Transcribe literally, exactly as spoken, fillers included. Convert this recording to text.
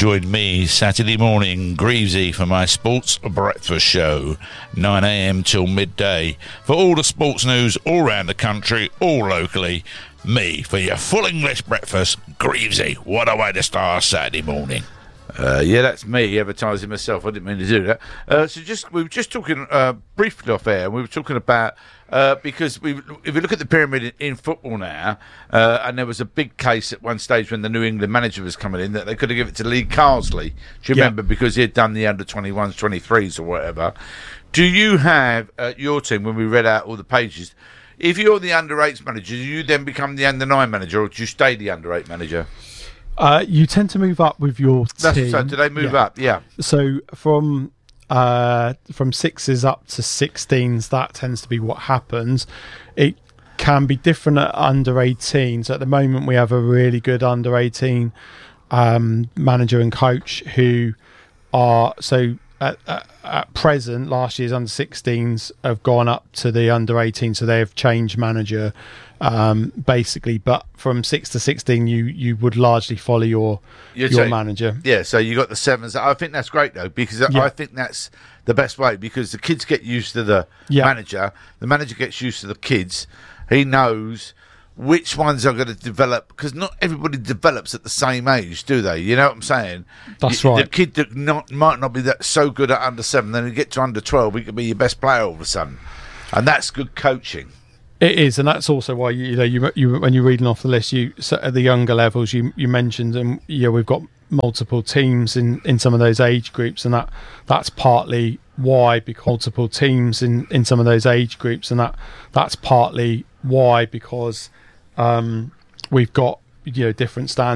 Join me Saturday morning, Greavesy, for my sports breakfast show, nine a.m. till midday. For all the sports news all around the country, all locally, me for your full English breakfast, Greavesy. What a way to start Saturday morning. Uh, yeah, that's me advertising myself. I didn't mean to do that. Uh, so just we were just talking uh, briefly off air. We were talking about uh, because we, if you look at the pyramid in, in football now, uh, and there was a big case at one stage when the New England manager was coming in that they could have given it to Lee Carsley. Do you Yeah. remember? Because he had done the under twenty-ones, twenty-threes or whatever. Do you have at your team, when we read out all the pages, if you're the under eights manager, do you then become the under nine manager, or do you stay the under eight manager? Uh, you tend to move up with your That's team. so. Do they move Yeah. up? Yeah. So from uh, from sixes up to sixteens, that tends to be what happens. It can be different at under eighteens. At the moment, we have a really good under eighteen um, manager and coach who are so. At, at, at present, last year's under sixteens have gone up to the under eighteen, so they have changed manager um, basically. But from six to sixteen, you you would largely follow your You're your saying- manager. Yeah, so you got the sevens. I think that's great though, because I- Yeah. I think that's the best way, because the kids get used to the Yeah. manager. The manager gets used to the kids. He knows which ones are going to develop, because not everybody develops at the same age, do they? You know what I'm saying? That's You- right. The kid that not might not be that so good at under seven, then you get to under twelve, he could be your best player all of a sudden, and that's good coaching. It is, and that's also why you, you know you, you when you're reading off the list, you so at the younger levels you you mentioned, and yeah, we've got multiple teams in, in some of those age groups, and that that's partly why, because multiple teams in, in some of those age groups, and that that's partly why because um, we've got you know different standards.